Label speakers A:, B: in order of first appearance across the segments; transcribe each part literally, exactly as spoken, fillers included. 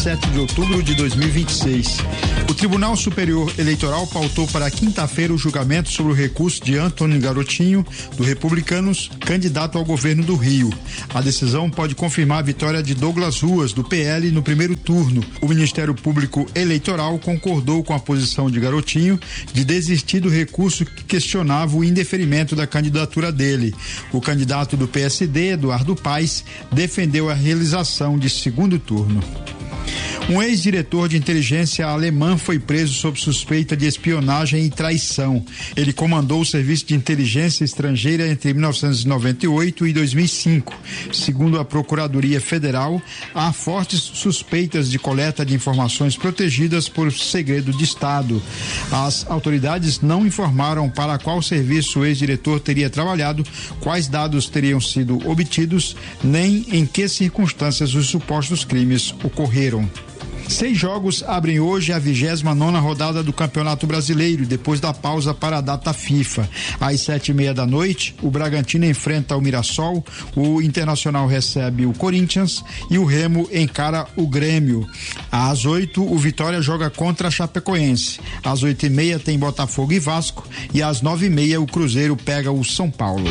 A: sete de outubro de dois mil e vinte e seis. O Tribunal Superior Eleitoral pautou para quinta-feira o julgamento sobre o recurso de Antônio Garotinho, do Republicanos, candidato ao governo do Rio. A decisão pode confirmar a vitória de Douglas Ruas, do P L, no primeiro turno. O Ministério Público Eleitoral concordou com a posição de Garotinho de desistir do recurso que questionava o indeferimento da candidatura dele. O candidato do P S D, Eduardo Paes, defendeu a realização de segundo turno. Um ex-diretor de inteligência alemã foi preso sob suspeita de espionagem e traição. Ele comandou o serviço de inteligência estrangeira entre mil novecentos e noventa e oito e dois mil e cinco. Segundo a Procuradoria Federal, há fortes suspeitas de coleta de informações protegidas por segredo de Estado. As autoridades não informaram para qual serviço o ex-diretor teria trabalhado, quais dados teriam sido obtidos, nem em que circunstâncias os supostos crimes ocorreram. Seis jogos abrem hoje a vigésima nona rodada do Campeonato Brasileiro, depois da pausa para a data FIFA. Às sete e meia da noite, o Bragantino enfrenta o Mirassol, o Internacional recebe o Corinthians e o Remo encara o Grêmio. Às oito, o Vitória joga contra a Chapecoense. Às oito e meia tem Botafogo e Vasco e às nove e meia o Cruzeiro pega o São Paulo.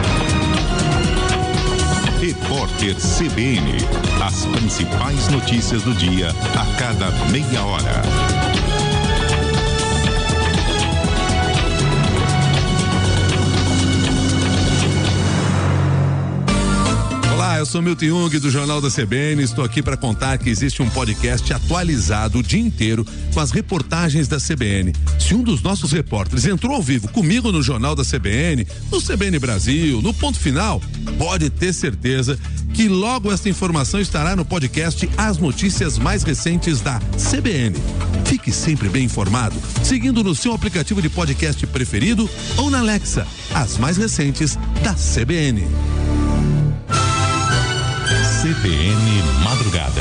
B: Repórter C B N. As principais notícias do dia a cada meia hora.
C: Olá, eu sou Milton Jung do Jornal da C B N. Estou aqui para contar que existe um podcast atualizado o dia inteiro com as reportagens da C B N. Se um dos nossos repórteres entrou ao vivo comigo no Jornal da C B N, no C B N Brasil, no Ponto Final, pode ter certeza que logo esta informação estará no podcast As Notícias Mais Recentes da C B N. Fique sempre bem informado, seguindo no seu aplicativo de podcast preferido ou na Alexa, as mais recentes da C B N.
B: C B N Madrugada.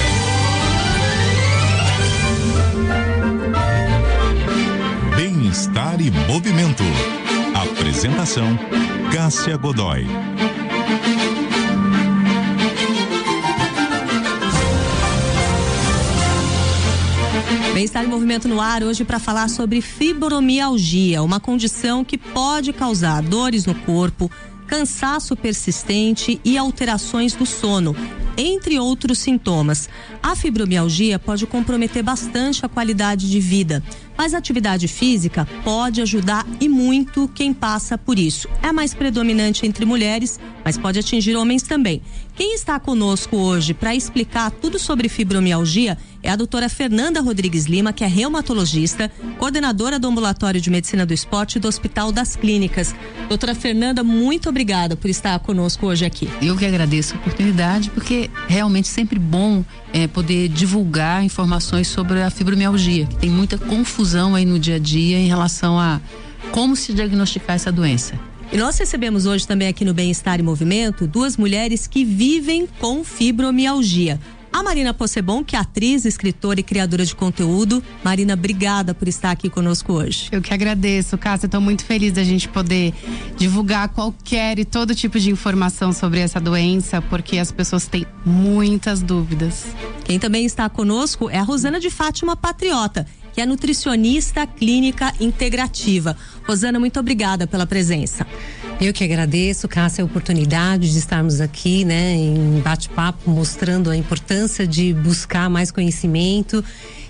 B: Bem-estar e movimento. Apresentação: Cássia Godoy.
D: Bem-estar em movimento no ar hoje para falar sobre fibromialgia, uma condição que pode causar dores no corpo, cansaço persistente e alterações do sono, entre outros sintomas. A fibromialgia pode comprometer bastante a qualidade de vida, mas a atividade física pode ajudar e muito quem passa por isso. É a mais predominante entre mulheres, mas pode atingir homens também. Quem está conosco hoje para explicar tudo sobre fibromialgia é a doutora Fernanda Rodrigues Lima, que é reumatologista, coordenadora do Ambulatório de Medicina do Esporte do Hospital das Clínicas. Doutora Fernanda, muito obrigada por estar conosco hoje aqui.
E: Eu que agradeço a oportunidade, porque realmente sempre bom é, poder divulgar informações sobre a fibromialgia, que tem muita confusão aí no dia a dia em relação a como se diagnosticar essa doença.
D: E nós recebemos hoje também aqui no Bem-Estar e Movimento duas mulheres que vivem com fibromialgia. A Marina Possebon, que é atriz, escritora e criadora de conteúdo. Marina, obrigada por estar aqui conosco hoje.
F: Eu que agradeço, Cássia. Estou muito feliz da gente poder divulgar qualquer e todo tipo de informação sobre essa doença, porque as pessoas têm muitas dúvidas.
D: Quem também está conosco é a Rosana de Fátima Patriota, que é nutricionista clínica integrativa. Rosana, muito obrigada pela presença.
G: Eu que agradeço, Cássia, a oportunidade de estarmos aqui, né, em bate-papo, mostrando a importância de buscar mais conhecimento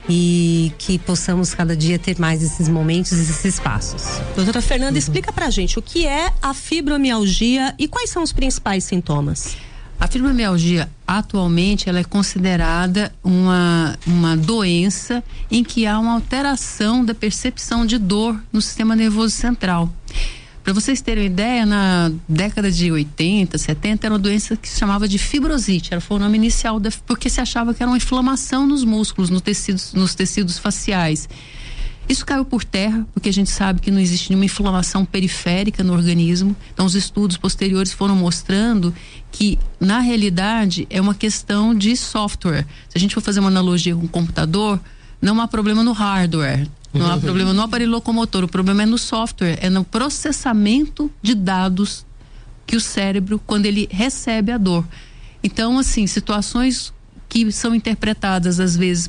G: e que possamos cada dia ter mais esses momentos, esses espaços.
D: Doutora Fernanda, uhum. explica pra gente o que é a fibromialgia e quais são os principais sintomas.
E: A fibromialgia, atualmente, ela é considerada uma, uma doença em que há uma alteração da percepção de dor no sistema nervoso central. Para vocês terem uma ideia, na década de oitenta, setenta, era uma doença que se chamava de fibrosite, era foi o nome inicial, da, porque se achava que era uma inflamação nos músculos, no tecidos, nos tecidos faciais. Isso caiu por terra, porque a gente sabe que não existe nenhuma inflamação periférica no organismo. Então, os estudos posteriores foram mostrando que, na realidade, é uma questão de software. Se a gente for fazer uma analogia com o computador, não há problema no hardware, não há problema no aparelho locomotor, o problema é no software, é no processamento de dados que o cérebro, quando ele recebe a dor. Então, assim, situações que são interpretadas às vezes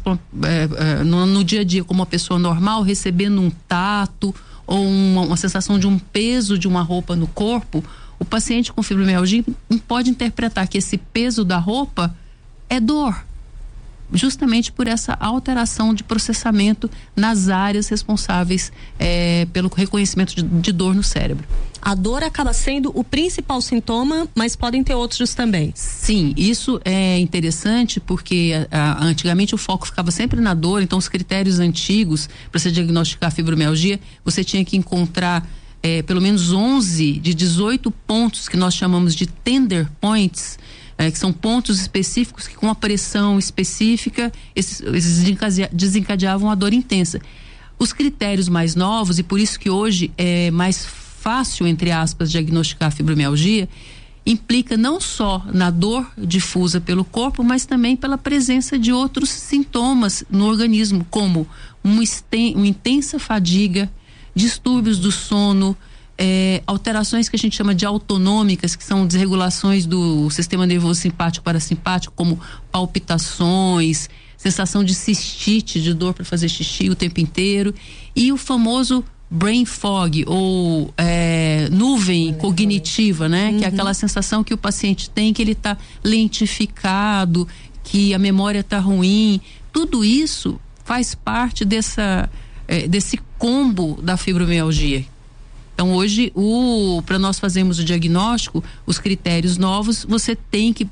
E: é, é, no, no dia a dia como uma pessoa normal, recebendo um tato ou uma, uma sensação de um peso de uma roupa no corpo, o paciente com fibromialgia pode interpretar que esse peso da roupa é dor, justamente por essa alteração de processamento nas áreas responsáveis é, pelo reconhecimento de, de dor no cérebro.
D: A dor acaba sendo o principal sintoma, mas podem ter outros também.
E: Sim, isso é interessante porque a, antigamente o foco ficava sempre na dor, então os critérios antigos para se diagnosticar fibromialgia, você tinha que encontrar é, pelo menos onze de dezoito pontos que nós chamamos de tender points, é, que são pontos específicos que com a pressão específica esses, esses desencadeavam a dor intensa. Os critérios mais novos, e por isso que hoje é mais fácil, entre aspas, diagnosticar a fibromialgia, implica não só na dor difusa pelo corpo, mas também pela presença de outros sintomas no organismo, como uma, esten- uma intensa fadiga, distúrbios do sono, é, alterações que a gente chama de autonômicas, que são desregulações do sistema nervoso simpático parasimpático, como palpitações, sensação de cistite, de dor para fazer xixi o tempo inteiro, e o famoso brain fog, ou é, nuvem cognitiva, né? Uhum. Que é aquela sensação que o paciente tem, que ele está lentificado, que a memória está ruim. Tudo isso faz parte dessa, é, desse combo da fibromialgia. Então hoje, o, para nós fazermos o diagnóstico, os critérios novos, você tem que,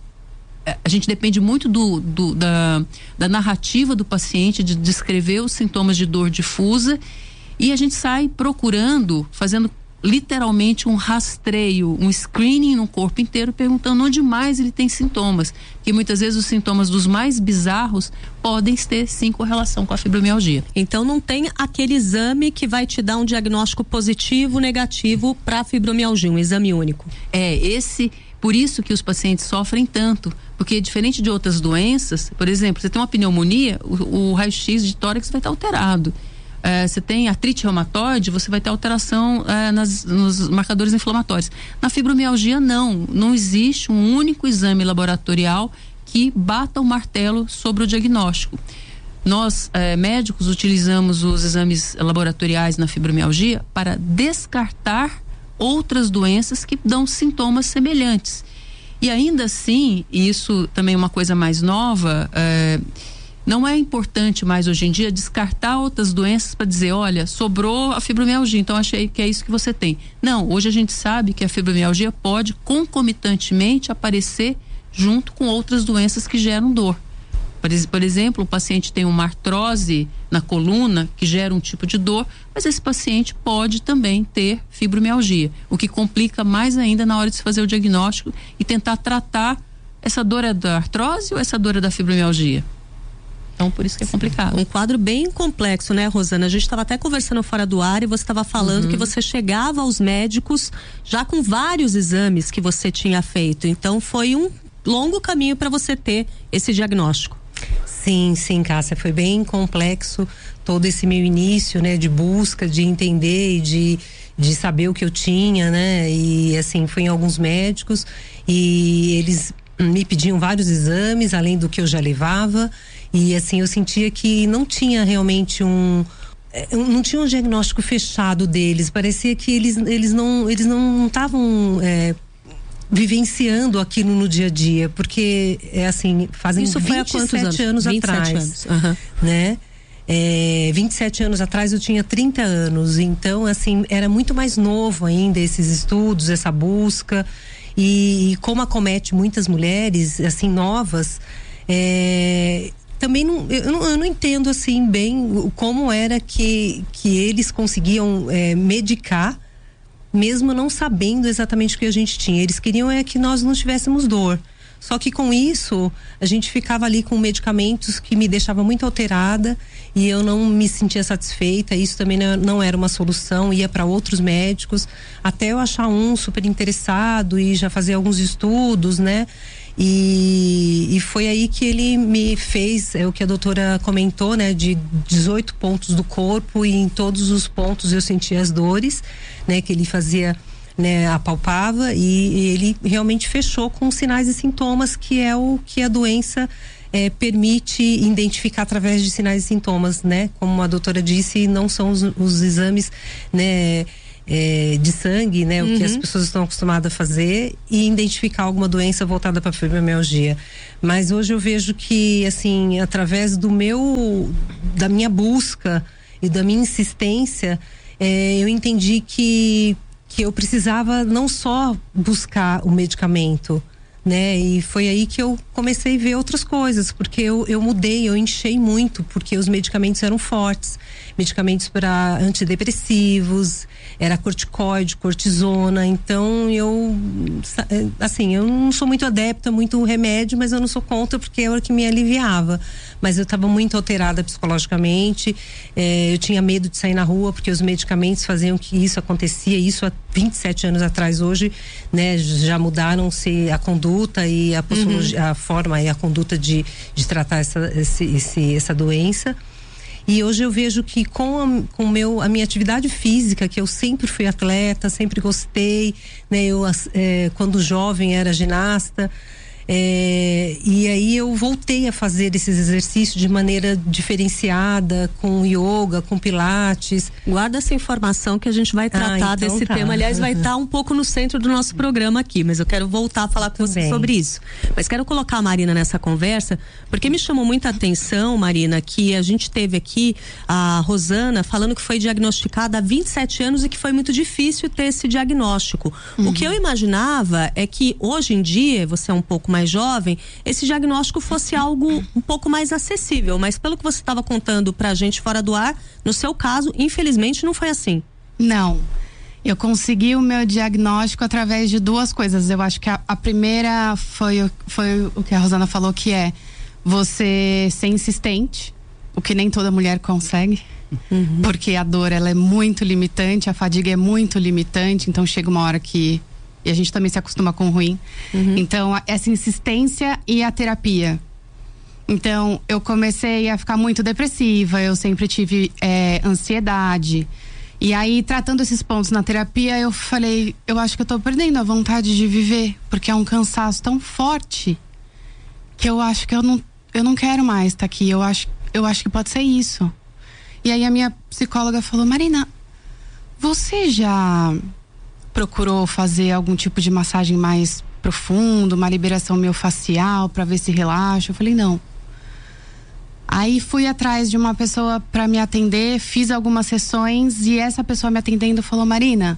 E: a gente depende muito do, do, da, da narrativa do paciente, de descrever os sintomas de dor difusa, e a gente sai procurando, fazendo literalmente um rastreio, um screening no corpo inteiro, perguntando onde mais ele tem sintomas, que muitas vezes os sintomas dos mais bizarros podem ter sim correlação com a fibromialgia.
D: Então não tem aquele exame que vai te dar um diagnóstico positivo, negativo para a fibromialgia, um exame único.
E: É, esse, por isso que os pacientes sofrem tanto, porque diferente de outras doenças, por exemplo, você tem uma pneumonia, o, o raio-x de tórax vai estar alterado. É, você tem artrite reumatoide, você vai ter alteração é, nas, nos marcadores inflamatórios. Na fibromialgia, não. Não existe um único exame laboratorial que bata o martelo sobre o diagnóstico. Nós, é, médicos, utilizamos os exames laboratoriais na fibromialgia para descartar outras doenças que dão sintomas semelhantes. E ainda assim, e isso também é uma coisa mais nova, é, não é importante mais hoje em dia descartar outras doenças para dizer, olha, sobrou a fibromialgia, então achei que é isso que você tem. Não, hoje a gente sabe que a fibromialgia pode concomitantemente aparecer junto com outras doenças que geram dor. Por, por exemplo, o paciente tem uma artrose na coluna que gera um tipo de dor, mas esse paciente pode também ter fibromialgia, o que complica mais ainda na hora de se fazer o diagnóstico e tentar tratar essa dor é da artrose ou essa dor é da fibromialgia. Então, por isso que é complicado.
D: Um quadro bem complexo, né, Rosana? A gente estava até conversando fora do ar e você estava falando uhum. que você chegava aos médicos já com vários exames que você tinha feito. Então, foi um longo caminho para você ter esse diagnóstico.
G: Sim, sim, Cássia, foi bem complexo todo esse meu início, né, de busca, de entender e de, de saber o que eu tinha, né, e assim, fui em alguns médicos e eles me pediam vários exames, além do que eu já levava, e assim, eu sentia que não tinha realmente um não tinha um diagnóstico fechado deles, parecia que eles, eles não eles não estavam é, vivenciando aquilo no dia a dia, porque é assim, fazem
D: Isso
G: vinte e sete anos, anos
D: vinte e sete
G: atrás,
D: anos. Uhum.
G: né? É, vinte e sete anos atrás eu tinha trinta anos, então assim, era muito mais novo ainda esses estudos, essa busca, e, e como acomete muitas mulheres assim novas, é, também não eu, não, eu não entendo assim bem como era que, que eles conseguiam é, medicar, mesmo não sabendo exatamente o que a gente tinha. Eles queriam é que nós não tivéssemos dor. Só que com isso, a gente ficava ali com medicamentos que me deixavam muito alterada e eu não me sentia satisfeita. Isso também não era uma solução, ia para outros médicos, até eu achar um super interessado e já fazer alguns estudos, né? E, e foi aí que ele me fez, é o que a doutora comentou, né? De dezoito pontos do corpo, e em todos os pontos eu sentia as dores, né? Que ele fazia, né? Apalpava, e, e ele realmente fechou com sinais e sintomas, que é o que a doença é, permite identificar através de sinais e sintomas, né? Como a doutora disse, não são os, os exames, né? É, de sangue, né? Uhum. O que as pessoas estão acostumadas a fazer e identificar alguma doença voltada para fibromialgia. Mas hoje eu vejo que, assim, através do meu, da minha busca e da minha insistência, é, eu entendi que, que eu precisava não só buscar o medicamento, né? E foi aí que eu comecei a ver outras coisas, porque eu, eu mudei, eu enchei muito, porque os medicamentos eram fortes, medicamentos para antidepressivos, era corticoide, cortisona, então eu, assim, eu não sou muito adepta, muito remédio, mas eu não sou contra, porque era o que me aliviava, mas eu estava muito alterada psicologicamente, eh, eu tinha medo de sair na rua, porque os medicamentos faziam que isso acontecia, isso há vinte e sete anos atrás. Hoje, né, já mudaram-se a conduta e a postologia, uhum. a forma e a conduta de, de tratar essa, esse, esse, essa doença. E hoje eu vejo que com, a, com meu, a minha atividade física, que eu sempre fui atleta, sempre gostei, né? Eu, é, quando jovem, era ginasta. É, e aí eu voltei a fazer esses exercícios de maneira diferenciada, com yoga, com pilates.
D: Guarda essa informação que a gente vai tratar ah, então desse tá. tema. Aliás, vai estar um pouco no centro do nosso programa aqui, mas eu quero voltar a falar com você sobre isso. Mas quero colocar a Marina nessa conversa, porque me chamou muita atenção, Marina, que a gente teve aqui a Rosana falando que foi diagnosticada há vinte e sete anos e que foi muito difícil ter esse diagnóstico. Uhum. O que eu imaginava é que hoje em dia, você é um pouco mais jovem, esse diagnóstico fosse algo um pouco mais acessível, mas pelo que você estava contando pra gente fora do ar, no seu caso, infelizmente não foi assim.
F: Não, eu consegui o meu diagnóstico através de duas coisas. Eu acho que a, a primeira foi, foi o que a Rosana falou, que é você ser insistente, o que nem toda mulher consegue. Uhum. Porque a dor, ela é muito limitante, a fadiga é muito limitante, então chega uma hora que e a gente também se acostuma com o ruim. Uhum. Então, essa insistência e a terapia. Então, eu comecei a ficar muito depressiva, eu sempre tive é, ansiedade. E aí, tratando esses pontos na terapia, eu falei, eu acho que eu tô perdendo a vontade de viver, porque é um cansaço tão forte que eu acho que eu não, eu não quero mais estar aqui. Eu acho, eu acho que pode ser isso. E aí, a minha psicóloga falou, Marina, você já procurou fazer algum tipo de massagem mais profundo, uma liberação miofascial para ver se relaxa? Eu falei, não. Aí fui atrás de uma pessoa para me atender, fiz algumas sessões e essa pessoa me atendendo falou, Marina,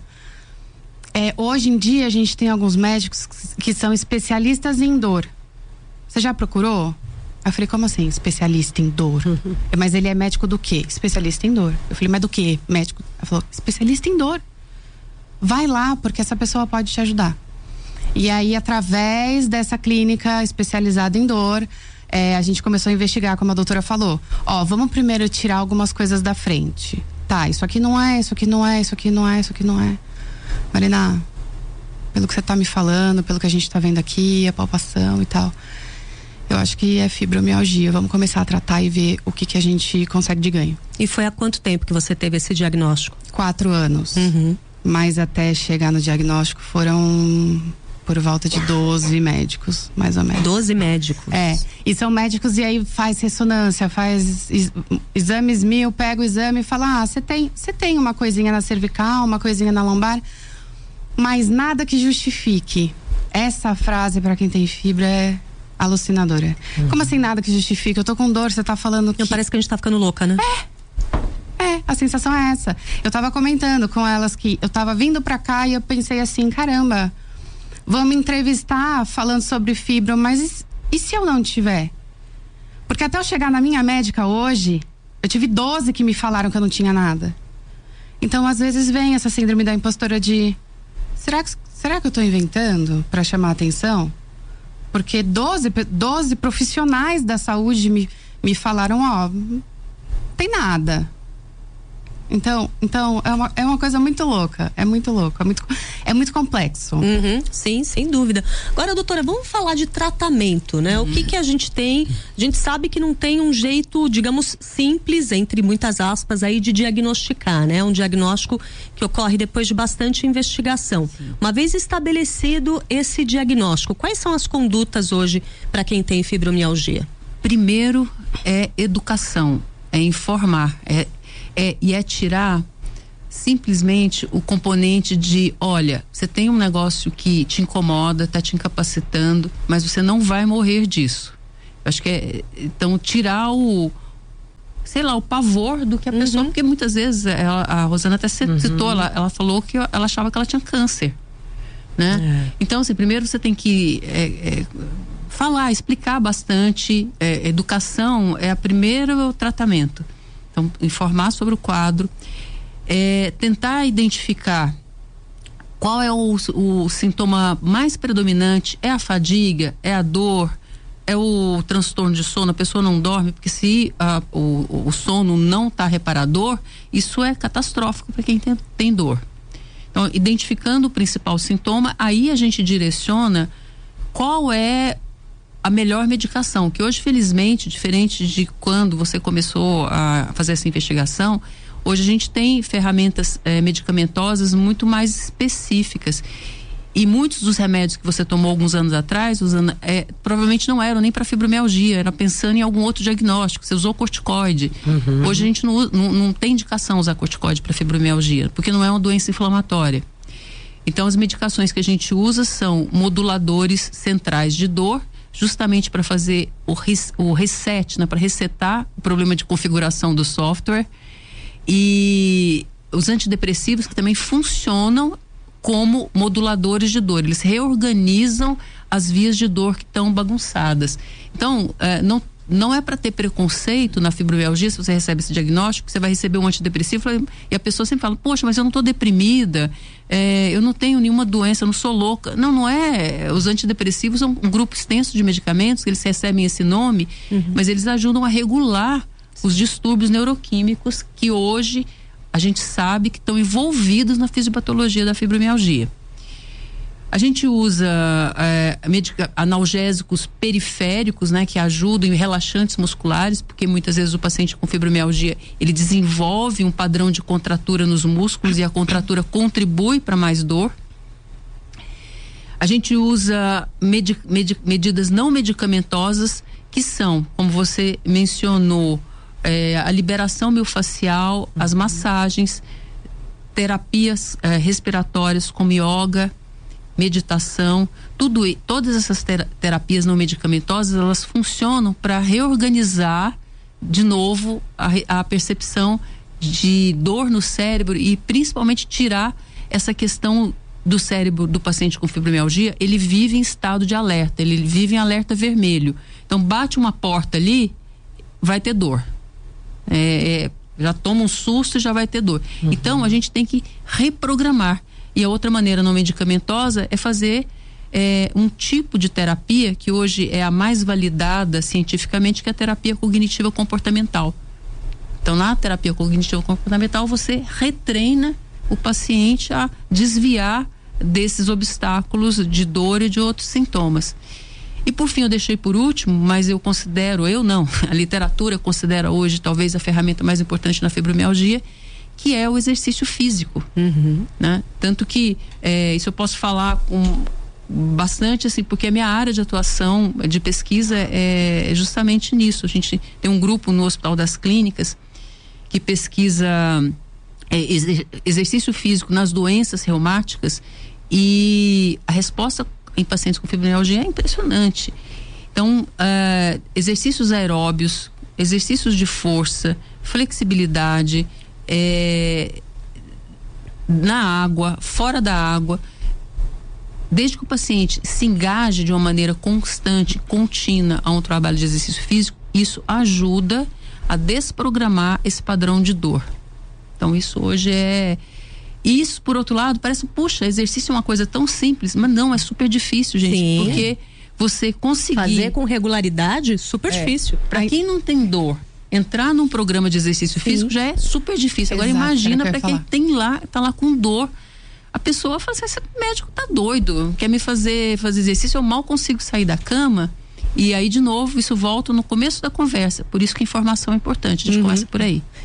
F: é, hoje em dia a gente tem alguns médicos que são especialistas em dor. Você já procurou? Eu falei, como assim, especialista em dor? Uhum. Mas ele é médico do quê? Especialista em dor. Eu falei, mas do quê? Médico? Ela falou, especialista em dor. Vai lá, porque essa pessoa pode te ajudar. E aí, através dessa clínica especializada em dor, é, a gente começou a investigar, como a doutora falou. Ó, vamos primeiro tirar algumas coisas da frente. Tá, isso aqui não é, isso aqui não é, isso aqui não é, isso aqui não é. Marina, pelo que você tá me falando, pelo que a gente tá vendo aqui, a palpação e tal, eu acho que é fibromialgia. Vamos começar a tratar e ver o que que a gente consegue de ganho.
D: E foi há quanto tempo que você teve esse diagnóstico?
F: Quatro anos.
D: Uhum.
F: Mas até chegar no diagnóstico foram por volta de doze médicos, mais ou menos.
D: doze médicos?
F: É, e são médicos e aí faz ressonância, faz exames mil, pega o exame e fala, ah, você tem, você tem uma coisinha na cervical, uma coisinha na lombar, mas nada que justifique. Essa frase para quem tem fibra é alucinadora. Uhum. Como assim nada que justifique? Eu tô com dor, você tá falando que...
D: Não, parece que a gente tá ficando louca, né?
F: É. É, a sensação é essa. Eu tava comentando com elas que eu tava vindo pra cá e eu pensei assim, caramba, vão me entrevistar falando sobre fibra, mas e, e se eu não tiver? Porque até eu chegar na minha médica hoje, eu tive doze que me falaram que eu não tinha nada. Então, às vezes vem essa síndrome da impostora de, será que, será que eu tô inventando pra chamar a atenção? Porque doze, doze profissionais da saúde me, me falaram, ó, tem nada. Então, então é, uma, é uma coisa muito louca, é muito louco, é muito, é muito complexo.
D: Uhum, sim, sem dúvida. Agora, doutora, vamos falar de tratamento, né? Uhum. O que que a gente tem? A gente sabe que não tem um jeito, digamos, simples, entre muitas aspas, aí de diagnosticar, né? Um diagnóstico que ocorre depois de bastante investigação. Sim. Uma vez estabelecido esse diagnóstico, quais são as condutas hoje para quem tem fibromialgia?
E: primeiro é educação, é informar, é, é, e é tirar simplesmente o componente de, olha, você tem um negócio que te incomoda, está te incapacitando, mas você não vai morrer disso. Eu acho que é, então, tirar o, sei lá, o pavor do que a uhum. pessoa, porque muitas vezes, ela, a Rosana até citou, uhum. ela, ela falou que ela achava que ela tinha câncer, né? É. Então, assim, primeiro você tem que é, é, falar, explicar bastante, é, educação é o primeiro tratamento. Então, informar sobre o quadro, é, tentar identificar qual é o, o sintoma mais predominante, é a fadiga, é a dor, é o transtorno de sono, a pessoa não dorme, porque se a, o, o sono não está reparador, isso é catastrófico para quem tem, tem dor. Então, identificando o principal sintoma, aí a gente direciona qual é a melhor medicação, que hoje, felizmente, diferente de quando você começou a fazer essa investigação, hoje a gente tem ferramentas eh, medicamentosas muito mais específicas. E muitos dos remédios que você tomou alguns anos atrás, usando, é, provavelmente não eram nem para fibromialgia, era pensando em algum outro diagnóstico. Você usou corticoide. Uhum. Hoje a gente não, não, não tem indicação usar corticoide para fibromialgia, porque não é uma doença inflamatória. Então, as medicações que a gente usa são moduladores centrais de dor, justamente para fazer o, res, o reset, né, para resetar o problema de configuração do software. E os antidepressivos que também funcionam como moduladores de dor, eles reorganizam as vias de dor que estão bagunçadas. Então, eh, não, não é para ter preconceito na fibromialgia, se você recebe esse diagnóstico, você vai receber um antidepressivo e a pessoa sempre fala, poxa, mas eu não estou deprimida, eh, eu não tenho nenhuma doença, eu não sou louca. Não, não é. Os antidepressivos são um grupo extenso de medicamentos, eles recebem esse nome, uhum. mas eles ajudam a regular os distúrbios neuroquímicos que hoje a gente sabe que estão envolvidos na fisiopatologia da fibromialgia. A gente usa é, medica, analgésicos periféricos, né, que ajudam em relaxantes musculares, porque muitas vezes o paciente com fibromialgia, ele desenvolve um padrão de contratura nos músculos e a contratura contribui para mais dor. A gente usa medi, medi, medidas não medicamentosas, que são, como você mencionou, É, a liberação miofascial, uhum. as massagens, terapias é, respiratórias como yoga, meditação, tudo, todas essas ter, terapias não medicamentosas, elas funcionam para reorganizar de novo a, a percepção de dor no cérebro e principalmente tirar essa questão do cérebro do paciente com fibromialgia. Ele vive em estado de alerta, ele vive em alerta vermelho. Então bate uma porta ali, vai ter dor. É, já toma um susto e já vai ter dor. Uhum. Então a gente tem que reprogramar. E a outra maneira não medicamentosa é fazer é, um tipo de terapia que hoje é a mais validada cientificamente, que é a terapia cognitiva comportamental. Então, na terapia cognitiva comportamental, você retreina o paciente a desviar desses obstáculos de dor e de outros sintomas. E por fim, eu deixei por último, mas eu considero, eu não, a literatura considera hoje talvez a ferramenta mais importante na fibromialgia, que é o exercício físico. Uhum. Né? Tanto que, é, isso eu posso falar com bastante, assim, porque a minha área de atuação, de pesquisa é justamente nisso. A gente tem um grupo no Hospital das Clínicas que pesquisa é, exer- exercício físico nas doenças reumáticas, e a resposta em pacientes com fibromialgia é impressionante. Então, uh, exercícios aeróbios, exercícios de força, flexibilidade, é, na água, fora da água, desde que o paciente se engaje de uma maneira constante, contínua a um trabalho de exercício físico, isso ajuda a desprogramar esse padrão de dor. Então, isso hoje é... Isso, por outro lado, parece, puxa, exercício é uma coisa tão simples, mas não, é super difícil, gente. Sim. Porque você conseguir...
D: Fazer com regularidade, super é. difícil.
E: Para quem não tem dor, entrar num programa de exercício Sim. físico já é super difícil. Agora, Exato, imagina para quem tem lá, tá lá com dor, a pessoa fala assim, esse médico tá doido, quer me fazer, fazer exercício, eu mal consigo sair da cama. E aí, de novo, isso volta no começo da conversa. Por isso que a informação é importante, a gente uhum. começa por aí.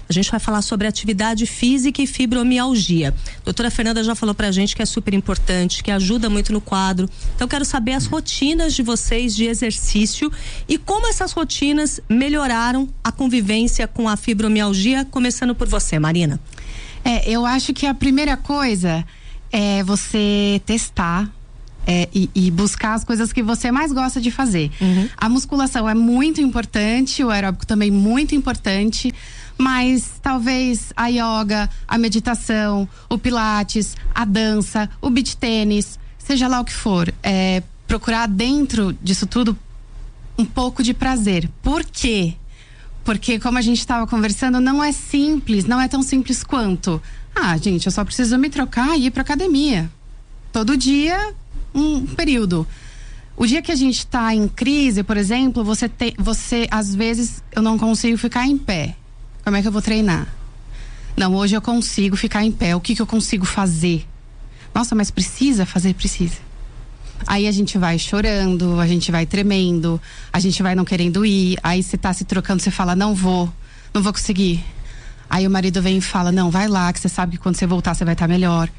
D: A gente vai falar sobre atividade física e fibromialgia. A doutora Fernanda já falou pra gente que é super importante, que ajuda muito no quadro. Então eu quero saber as rotinas de vocês de exercício e como essas rotinas melhoraram a convivência com a fibromialgia, começando por você, Marina.
F: É, eu acho que a primeira coisa é você testar É, e, e buscar as coisas que você mais gosta de fazer. Uhum. A musculação é muito importante, o aeróbico também muito importante, mas talvez a yoga, a meditação, o pilates, a dança, o beach tênis, seja lá o que for, é, procurar dentro disso tudo um pouco de prazer. Por quê? Porque, como a gente estava conversando, não é simples, não é tão simples quanto, ah, gente, eu só preciso me trocar e ir pra academia. Todo dia, um período. O dia que a gente tá em crise, por exemplo, você tem, você, às vezes, eu não consigo ficar em pé. Como é que eu vou treinar? Não, hoje eu consigo ficar em pé. O que que eu consigo fazer? Nossa, mas precisa fazer? Precisa. Aí a gente vai chorando, a gente vai tremendo, a gente vai não querendo ir. Aí você tá se trocando, você fala, não vou, não vou conseguir. Aí o marido vem e fala, não, vai lá, que você sabe que quando você voltar você vai estar melhor.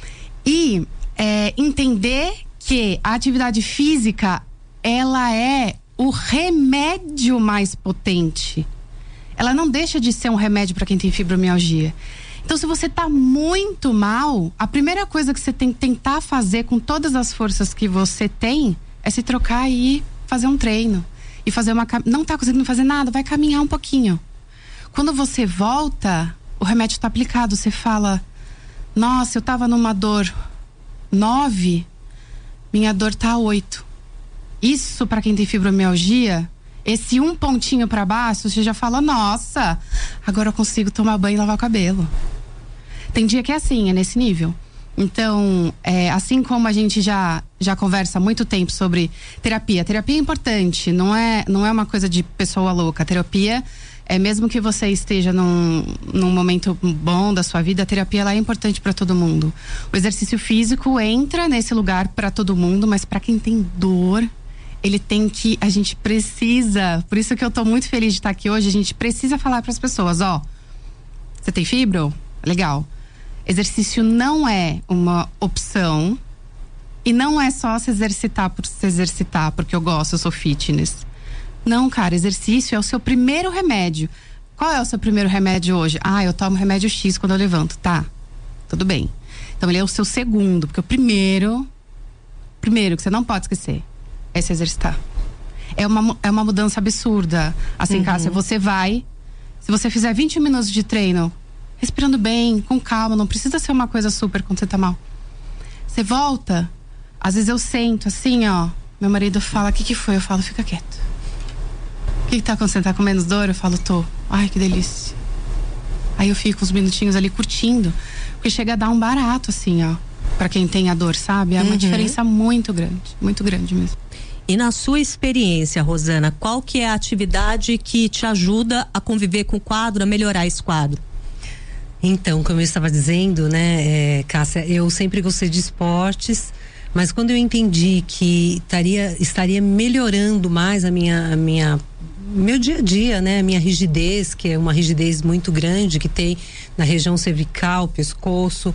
F: E é, entender que a atividade física, ela é o remédio mais potente. Ela não deixa de ser um remédio para quem tem fibromialgia. Então, se você tá muito mal, a primeira coisa que você tem que tentar fazer com todas as forças que você tem é se trocar e ir fazer um treino. E fazer uma... Não tá conseguindo fazer nada, vai caminhar um pouquinho. Quando você volta, o remédio tá aplicado. Você fala, nossa, eu tava numa dor nove, minha dor tá oito. Isso, para quem tem fibromialgia, esse um pontinho para baixo, você já fala, nossa, agora eu consigo tomar banho e lavar o cabelo. Tem dia que é assim, é nesse nível. Então, é, assim como a gente já, já conversa há muito tempo sobre terapia, terapia é importante, não é, não é uma coisa de pessoa louca. A terapia é, mesmo que você esteja num, num momento bom da sua vida, a terapia ela é importante para todo mundo. O exercício físico entra nesse lugar para todo mundo, mas para quem tem dor, ele tem que, a gente precisa, por isso que eu tô muito feliz de estar aqui hoje, a gente precisa falar para as pessoas, ó, você tem fibro? Legal. Exercício não é uma opção e não é só se exercitar por se exercitar, porque eu gosto, eu sou fitness. Não, cara, exercício é o seu primeiro remédio. Qual é o seu primeiro remédio hoje? Ah, eu tomo remédio X quando eu levanto. Tá, tudo bem. Então ele é o seu segundo, porque o primeiro, primeiro que você não pode esquecer é se exercitar. É uma, é uma mudança absurda. Assim, uhum. Cássia, você vai, se você fizer vinte minutos de treino, respirando bem, com calma, não precisa ser uma coisa super quando você tá mal. Você volta, às vezes eu sento assim, ó, meu marido fala, o que que foi? Eu falo, fica quieto. O que que tá acontecendo? Tá com menos dor? Eu falo, tô. Ai, que delícia. Aí eu fico uns minutinhos ali curtindo, porque chega a dar um barato, assim, ó, pra quem tem a dor, sabe? É uma uhum. diferença muito grande, muito grande mesmo.
D: E na sua experiência, Rosana, qual que é a atividade que te ajuda a conviver com o quadro, a melhorar esse quadro?
G: Então, como eu estava dizendo, né, é, Cássia, eu sempre gostei de esportes, mas quando eu entendi que estaria, estaria melhorando mais a minha, a minha, meu dia a dia, né, a minha rigidez, que é uma rigidez muito grande que tem na região cervical, pescoço,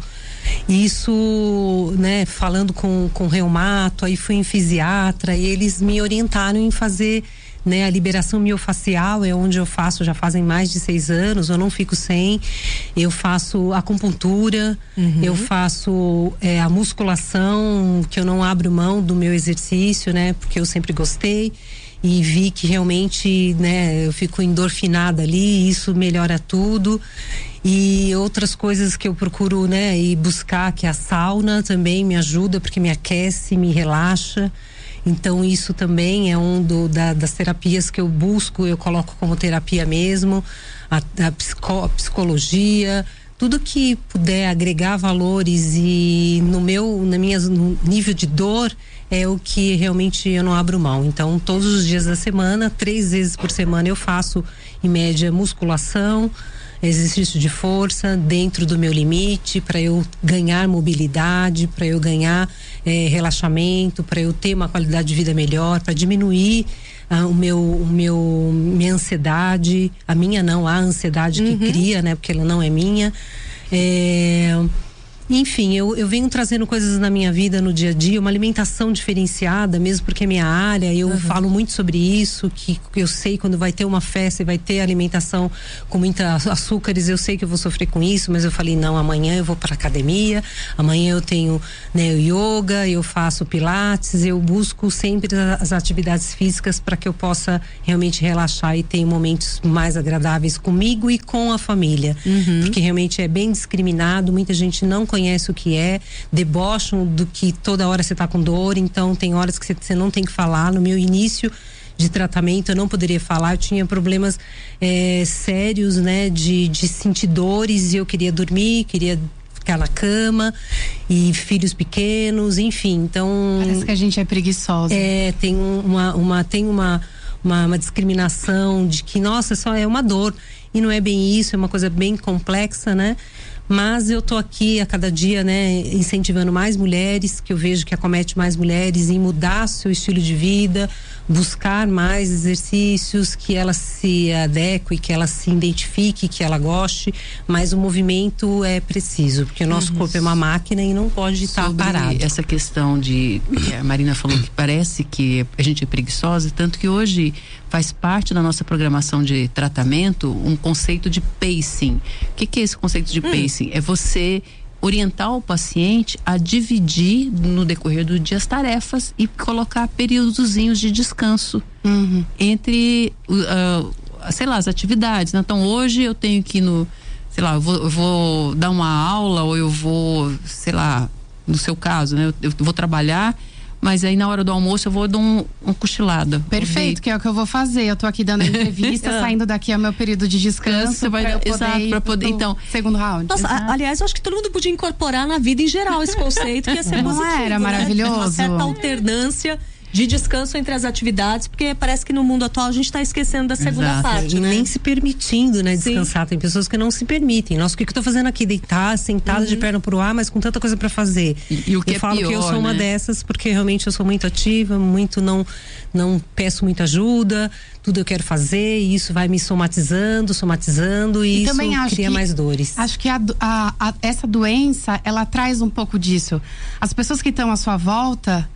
G: isso, né, falando com, com reumato, aí fui em fisiatra e eles me orientaram em fazer, né, a liberação miofacial é onde eu faço, já fazem mais de seis anos, eu não fico sem, eu faço acupuntura, uhum. eu faço é, a musculação, que eu não abro mão do meu exercício, né, porque eu sempre gostei e vi que realmente, né, eu fico endorfinada ali, e isso melhora tudo. E outras coisas que eu procuro, né, ir buscar, que a sauna também me ajuda, porque me aquece, me relaxa. Então isso também é um do, da, das terapias que eu busco, eu coloco como terapia mesmo, a, a, psico, a psicologia, tudo que puder agregar valores e no meu, na minha, no nível de dor é o que realmente eu não abro mão. Então todos os dias da semana, três vezes por semana eu faço em média musculação, exercício de força dentro do meu limite para eu ganhar mobilidade, para eu ganhar eh, relaxamento, para eu ter uma qualidade de vida melhor, para diminuir ah, o meu, o meu, minha ansiedade, a minha não, a ansiedade que
D: Uhum.
G: cria, né? Porque ela não é minha. É, enfim, eu, eu venho trazendo coisas na minha vida no dia a dia, uma alimentação diferenciada, mesmo porque é minha área, eu
D: Uhum.
G: falo muito sobre isso, que eu sei quando vai ter uma festa e vai ter alimentação com muita açúcares, eu sei que eu vou sofrer com isso, mas eu falei, não, amanhã eu vou para academia, amanhã eu tenho, né, yoga, eu faço pilates, eu busco sempre as atividades físicas para que eu possa realmente relaxar e ter momentos mais agradáveis comigo e com a família,
D: Uhum.
G: porque realmente é bem discriminado, muita gente não conhece o que é, debocham do que toda hora você tá com dor, então tem horas que você, você não tem que falar. No meu início de tratamento eu não poderia falar, eu tinha problemas é, sérios, né, de, de sentir dores e eu queria dormir, queria ficar na cama e filhos pequenos, enfim, então
F: Parece que a gente é preguiçosa.
G: é, tem uma, uma tem uma, uma uma discriminação de que nossa, só é uma dor e não é bem isso, é uma coisa bem complexa, né? Mas eu tô aqui a cada dia, né, incentivando mais mulheres, que eu vejo que acomete mais mulheres em mudar seu estilo de vida, buscar mais exercícios, que ela se adeque, que ela se identifique, que ela goste, mas o movimento é preciso, porque o nosso
E: Uhum.
G: corpo é uma máquina e não pode estar
E: Sobre
G: parado.
E: essa questão de que a Marina falou que parece que a gente é preguiçosa, tanto que hoje faz parte da nossa programação de tratamento um conceito de pacing. O que, que é esse conceito de pacing? É você orientar o paciente a dividir no decorrer do dia as tarefas e colocar períodozinhos de descanso
F: Uhum.
E: entre uh, sei lá, as atividades, né? Então hoje eu tenho que ir no, sei lá, eu vou, eu vou dar uma aula ou eu vou, sei lá, no seu caso, né? Eu, eu vou trabalhar, mas aí na hora do almoço eu vou dar um, uma cochilada.
F: Perfeito, que é o que eu vou fazer. Eu tô aqui dando a entrevista, saindo daqui ao meu período de descanso.
E: Você vai
F: pra eu
E: dar-
F: poder
E: exato,
F: ir
E: pra poder-
F: pro
E: então-
F: segundo round.
D: Nossa, a- aliás, eu acho que todo mundo podia incorporar na vida em geral esse conceito, que ia ser
F: Não
D: positivo,
F: era
D: né?
F: maravilhoso?
D: Uma certa alternância de descanso entre as atividades, porque parece que no mundo atual a gente está esquecendo da segunda
E: Exato.
D: parte,
G: E
D: né?
G: nem se permitindo, né,
D: Sim.
G: descansar. Tem pessoas que não se permitem. Nossa, o que, que eu tô fazendo aqui? Deitar, sentada de perna pro ar, mas com tanta coisa para fazer.
E: E- e o que
G: eu
E: é
G: falo que eu
E: pior,
G: sou uma
E: né?
G: dessas, porque realmente eu sou muito ativa, muito não, não peço muita ajuda, tudo eu quero fazer, e isso vai me somatizando, somatizando, e,
F: E
G: isso
F: também acho
G: cria
F: que-
G: mais dores.
F: Acho que a do- a- a- essa doença, ela traz um pouco disso. As pessoas que estão à sua volta,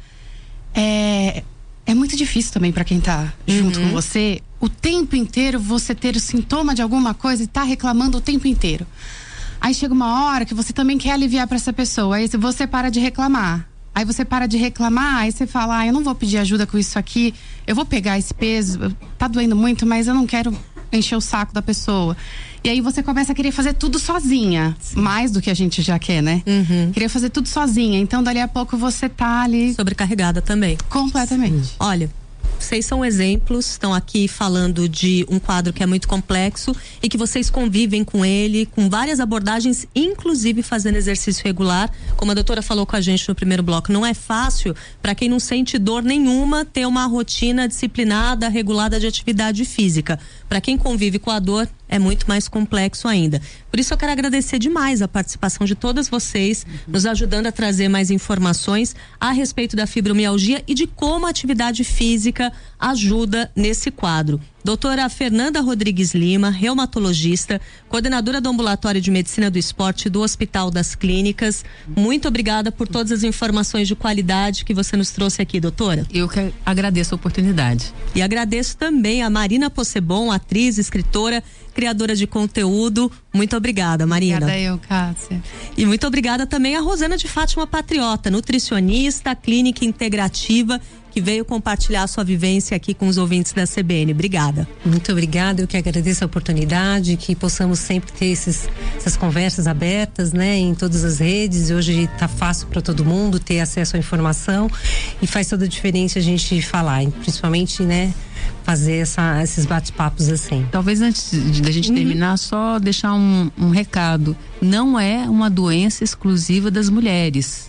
F: é, é muito difícil também para quem tá junto com você. O tempo inteiro você ter o sintoma de alguma coisa e tá reclamando o tempo inteiro. Aí chega uma hora que você também quer aliviar para essa pessoa. Aí você para de reclamar. Aí você para de reclamar, aí você fala, ah, eu não vou pedir ajuda com isso aqui, eu vou pegar esse peso, tá doendo muito, mas eu não quero encher o saco da pessoa. E aí você começa a querer fazer tudo sozinha, mais do que a gente já quer, né? Querer fazer tudo sozinha, então dali a pouco você tá ali
D: Sobrecarregada também.
F: completamente.
D: Olha, vocês são exemplos, estão aqui falando de um quadro que é muito complexo e que vocês convivem com ele, com várias abordagens, inclusive fazendo exercício regular. Como a doutora falou com a gente no primeiro bloco, não é fácil para quem não sente dor nenhuma ter uma rotina disciplinada, regulada de atividade física. Para quem convive com a dor, é muito mais complexo ainda. Por isso eu quero agradecer demais a participação de todas vocês, nos ajudando a trazer mais informações a respeito da fibromialgia e de como a atividade física ajuda nesse quadro. Doutora Fernanda Rodrigues Lima, reumatologista, coordenadora do Ambulatório de Medicina do Esporte do Hospital das Clínicas. Muito obrigada por todas as informações de qualidade que você nos trouxe aqui, doutora.
E: Eu que agradeço a oportunidade.
D: E agradeço também a Marina Possebon, atriz, escritora, criadora de conteúdo. Muito obrigada, Marina.
F: Obrigada eu, Cássia.
D: E muito obrigada também a Rosana de Fátima Patriota, nutricionista, clínica integrativa, que veio compartilhar sua vivência aqui com os ouvintes da C B N. Obrigada.
G: Muito obrigada, eu que agradeço a oportunidade, que possamos sempre ter esses, essas conversas abertas, né, em todas as redes. E hoje está fácil para todo mundo ter acesso à informação e faz toda a diferença a gente falar, principalmente, né, fazer essa, esses bate-papos assim.
E: Talvez antes de- da gente terminar, só deixar um, um recado. Não é uma doença exclusiva das mulheres.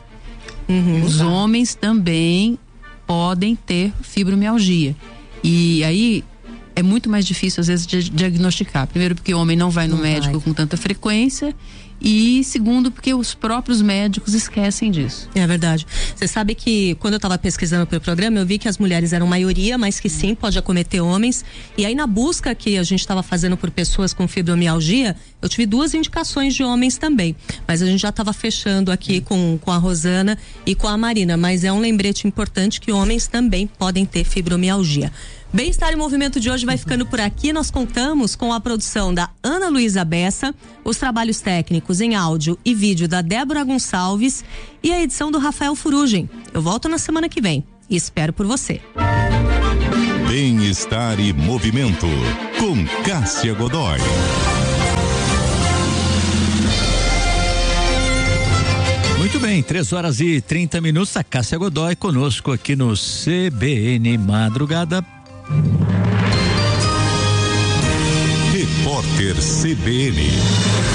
E: Os homens também podem ter fibromialgia. E aí, é muito mais difícil às vezes de diagnosticar. Primeiro porque o homem não vai no não médico vai. com tanta frequência, e segundo porque os próprios médicos esquecem disso.
D: É verdade. Você sabe que quando eu estava pesquisando pelo programa, eu vi que as mulheres eram maioria, mas que sim, pode acometer homens. E aí na busca que a gente estava fazendo por pessoas com fibromialgia, eu tive duas indicações de homens também. Mas a gente já estava fechando aqui com, com a Rosana e com a Marina. Mas é um lembrete importante que homens também podem ter fibromialgia. Bem-Estar em Movimento de hoje vai ficando por aqui. Nós contamos com a produção da Ana Luísa Bessa, os trabalhos técnicos em áudio e vídeo da Débora Gonçalves e a edição do Rafael Furugem. Eu volto na semana que vem e espero por você.
B: Bem-Estar e Movimento, com Cássia Godoy.
H: Muito bem, três horas e trinta minutos, a Cássia Godoy conosco aqui no C B N Madrugada.
B: Repórter C B N.